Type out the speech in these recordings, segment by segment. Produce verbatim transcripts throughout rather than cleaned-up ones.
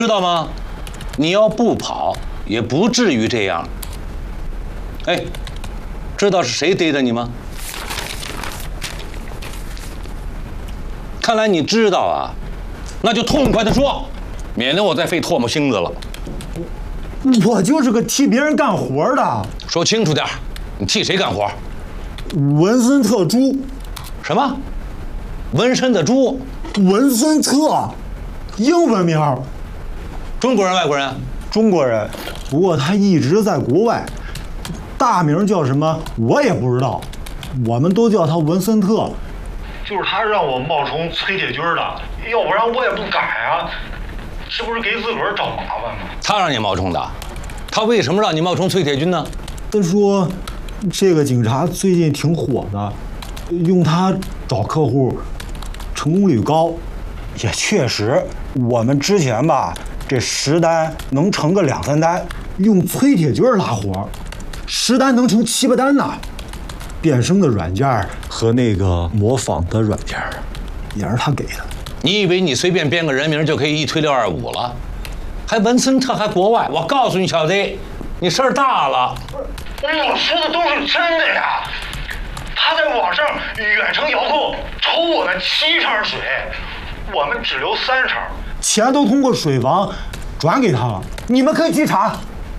知道吗？你要不跑，也不至于这样。哎，知道是谁逮的你吗？看来你知道啊，那就痛快的说，免得我再费唾沫星子了。 我就是个替别人干活的。 说清楚点，你替谁干活？ 文森特猪。 什么？纹身的猪？ 文森特，英文名。 中国人、外国人？ 中国人，不过他一直在国外，大名叫什么我也不知道，我们都叫他文森特。 就是他让我冒充崔铁军的，要不然我也不敢啊，这不是给自个儿找麻烦吗？ 他让你冒充的，他为什么让你冒充崔铁军呢？ 他说，这个警察最近挺火的，用他找客户，成功率高。也确实，我们之前吧，这十单能成个两三单，用崔铁军拉活，十单能成七八单呢。变声的软件和那个模仿的软件，也是他给的。 你以为你随便编个人名就可以一推六二五了？还文森特，还国外？我告诉你，小子，你事儿大了。 我说的都是真的呀！他在网上远程遥控抽我们七成水，我们只留三成， 钱都通过水房转给他了。你们可以去查。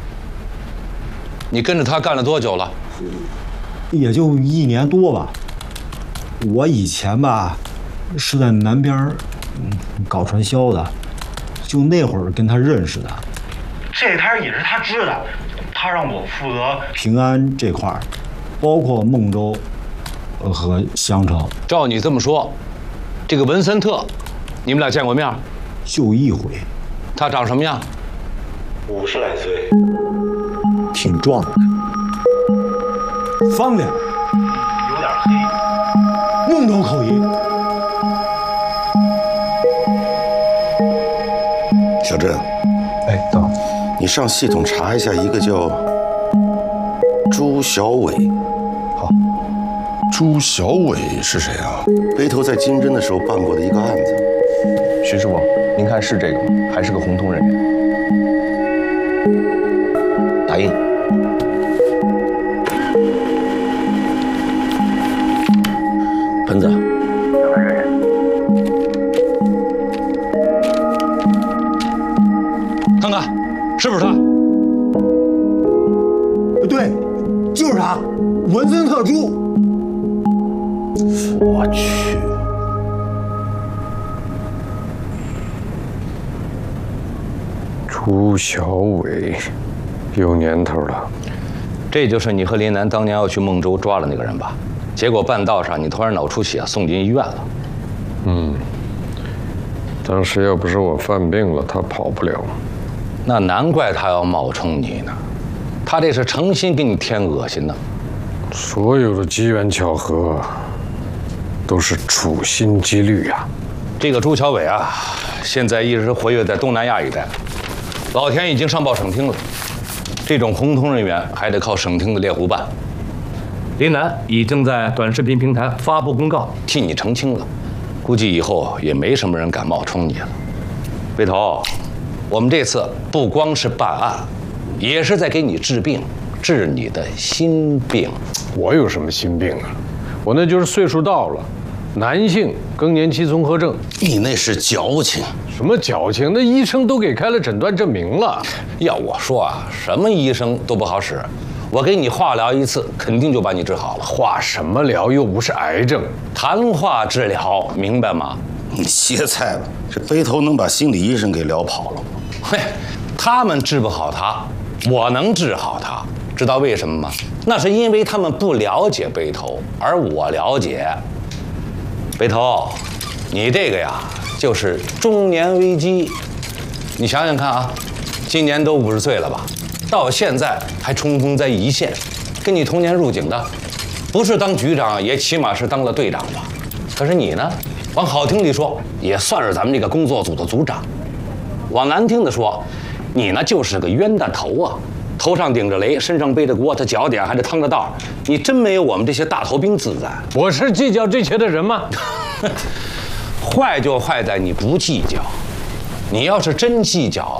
你跟着他干了多久了？ 也就一年多吧。我以前吧是在南边嗯搞传销的，就那会儿跟他认识的。 这摊也是他支的，他让我负责平安这块儿，包括孟州和襄城。 照你这么说，这个文森特，你们俩见过面？ 就一回。 他长什么样？ 五十来岁， 挺壮的，方脸， 有点黑， 孟州口音。 小郑， 哎，到。 你上系统查一下一个叫朱小伟。 好。 朱小伟是谁啊？ 背头在金针的时候办过的一个案子。 徐师傅，您看是这个吗？还是个红通人员？打印。 盆子。 看看，是不是他？ 对，就是他，文森特猪。 我去。 朱小伟，有年头了。 这就是你和林楠当年要去孟州抓的那个人吧？结果半道上你突然脑出血，送进医院了。 嗯，当时要不是我犯病了，他跑不了。 那难怪他要冒充你呢，他这是诚心给你添恶心呢。 所有的机缘巧合，都是处心积虑呀。 这个朱小伟啊，现在一直活跃在东南亚一带，老田已经上报省厅了。这种红通人员还得靠省厅的猎户办。林楠已经在短视频平台发布公告，替你澄清了，估计以后也没什么人敢冒充你了。北头，我们这次不光是办案，也是在给你治病，治你的心病。 我有什么心病啊？我那就是岁数到了，男性更年期综合症。 你那是矫情。 什么矫情？那医生都给开了诊断证明了。 要我说啊，什么医生都不好使，我给你化疗一次，肯定就把你治好了。 化什么疗？又不是癌症， 谈话治疗，明白吗？ 你歇菜吧，这背头能把心理医生给聊跑了吗？ 嘿，他们治不好他，我能治好他，知道为什么吗？那是因为他们不了解背头，而我了解。背头，你这个呀，就是中年危机。你想想看啊，今年都五十岁了吧，到现在还冲锋在一线，跟你同年入警的，不是当局长，也起码是当了队长吧。可是你呢，往好听里说，也算是咱们这个工作组的组长；往难听的说，你呢就是个冤大头啊，头上顶着雷，身上背着锅，他脚底下还得趟着道，你真没有我们这些大头兵自在。 我是计较这些的人吗？ 坏就坏在你不计较，你要是真计较，